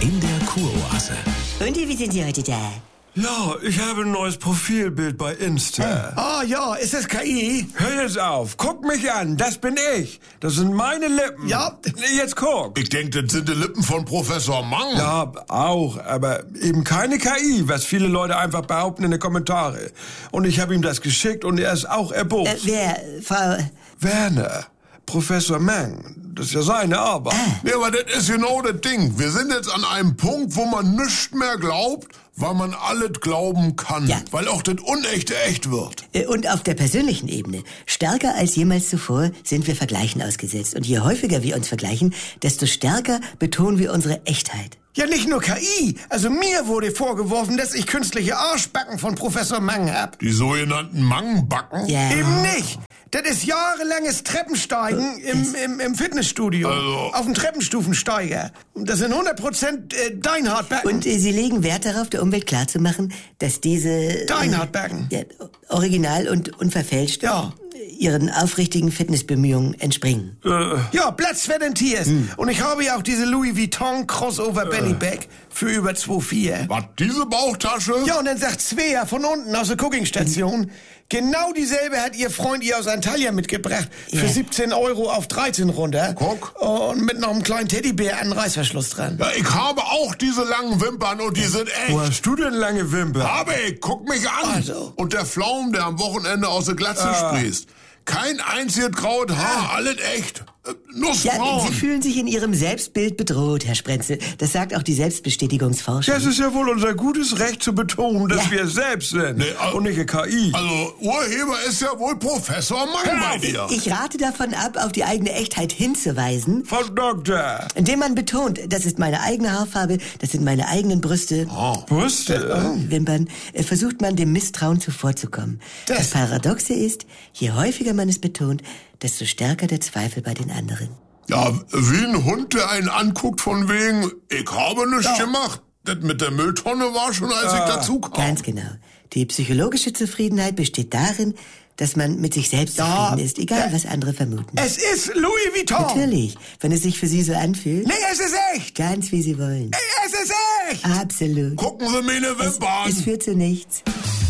in der Kuroase. Und wie sind Sie heute da? Ja, ich habe ein neues Profilbild bei Insta. Ah ja, ist das KI? Hör jetzt auf, guck mich an, das bin ich. Das sind meine Lippen. Ja. Jetzt guck. Ich denke, das sind die Lippen von Professor Mang. Ja, auch, aber eben keine KI, was viele Leute einfach behaupten in den Kommentaren. Und ich habe ihm das geschickt und er ist auch erbost. Wer? Frau... Werner, Professor Mang, das ist ja seine Arbeit. Ja, aber das ist genau das Ding. Wir sind jetzt an einem Punkt, wo man nichts mehr glaubt, weil man alles glauben kann. Ja. Weil auch das Unechte echt wird. Und auf der persönlichen Ebene, stärker als jemals zuvor, sind wir Vergleichen ausgesetzt. Und je häufiger wir uns vergleichen, desto stärker betonen wir unsere Echtheit. Ja, nicht nur KI. Also mir wurde vorgeworfen, dass ich künstliche Arschbacken von Professor Mang hab. Die sogenannten Mangbacken. Ja. Eben nicht. Das ist jahrelanges Treppensteigen im Fitnessstudio. Also. Auf dem Treppenstufensteiger. Das sind 100% Deinhardbacken. Und Sie legen Wert darauf, der Umwelt klarzumachen, dass diese... Deinhardbacken. Ja, original und unverfälscht Ja. Ihren aufrichtigen Fitnessbemühungen entspringen. Ja, Platzverdentiers. Und ich habe ja auch diese Louis Vuitton Crossover Bellybag für über 2,4. Was, diese Bauchtasche? Ja, und dann sagt Svea von unten aus der Cookingstation, genau dieselbe hat ihr Freund ihr aus Antalya mitgebracht. Für Ja. 17 Euro auf 13 runter. Guck. Und mit noch einem kleinen Teddybär an Reißverschluss dran. Ja, ich habe auch diese langen Wimpern und die sind Wo echt. hast du denn lange Wimpern? Habe ich, guck mich an. Also. Und der Pflaum, der am Wochenende aus der Glatze sprießt. Kein einziges graues Haar, alles echt. Ja, Nussbraun. Sie fühlen sich in Ihrem Selbstbild bedroht, Herr Sprenzel. Das sagt auch die Selbstbestätigungsforschung. Das ist ja wohl unser gutes Recht zu betonen, dass Ja. wir es selbst sind Nee, und nicht eine KI. Also, Urheber ist ja wohl Professor Mang bei dir. Ich rate davon ab, auf die eigene Echtheit hinzuweisen, Frau Doktor, indem man betont, das ist meine eigene Haarfarbe, das sind meine eigenen Brüste, Brüste? Wimpern, versucht man dem Misstrauen zuvorzukommen. Das Paradoxe ist, je häufiger man es betont, desto stärker der Zweifel bei den anderen. Ja, wie ein Hund, der einen anguckt von wegen, ich habe nichts gemacht. Das mit der Mülltonne war schon, als ich dazu kam. Ganz genau. Die psychologische Zufriedenheit besteht darin, dass man mit sich selbst zufrieden ist, egal was andere vermuten. Es ist Louis Vuitton. Natürlich, wenn es sich für Sie so anfühlt. Nee, es ist echt. Ganz wie Sie wollen. Es ist echt. Absolut. Gucken Sie meine Wimpern. Es führt zu nichts.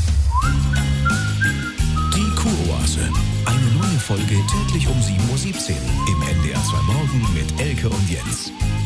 Die Kuroase. Eine neue Folge täglich um 7:17 Uhr im NDR 2 Morgen mit Elke und Jens.